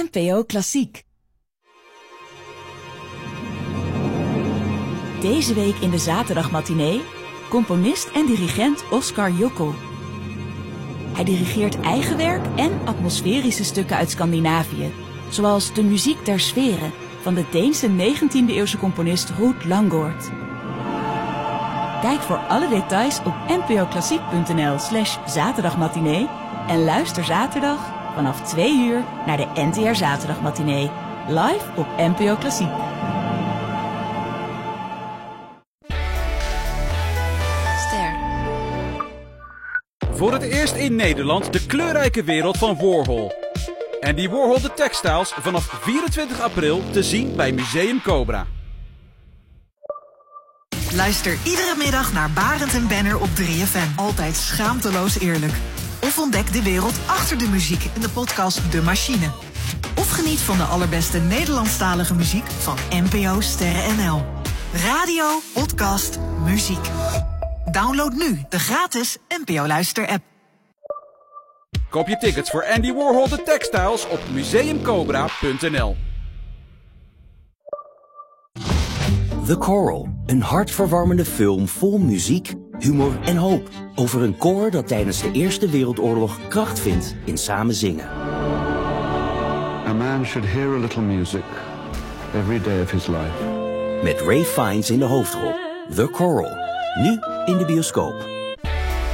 NPO Klassiek. Deze week in de zaterdagmatinee componist en dirigent Oskar Jokl. Hij dirigeert eigen werk en atmosferische stukken uit Scandinavië, zoals de muziek der sferen van de Deense 19e-eeuwse componist Ruud Langgaard. Kijk voor alle details op npoklassiek.nl/zaterdagmatinee en luister zaterdag vanaf 2 uur naar de NTR Zaterdagmatinee, live op NPO Klassiek. Voor het eerst in Nederland de kleurrijke wereld van Warhol. Andy Warhol The Textiles vanaf 24 april te zien bij Museum Cobra. Luister iedere middag naar Barend en Benner op 3FM. Altijd schaamteloos eerlijk. Of ontdek de wereld achter de muziek in de podcast De Machine. Of geniet van de allerbeste Nederlandstalige muziek van NPO Sterren NL. Radio, podcast, muziek. Download nu de gratis NPO Luister-app. Koop je tickets voor Andy Warhol The Textiles op museumcobra.nl. The Coral, een hartverwarmende film vol muziek, humor en hoop. Over een koor dat tijdens de Eerste Wereldoorlog kracht vindt in samen zingen. A man should hear a little music every day of his life. Met Ray Fiennes in de hoofdrol. The Coral, nu in de bioscoop.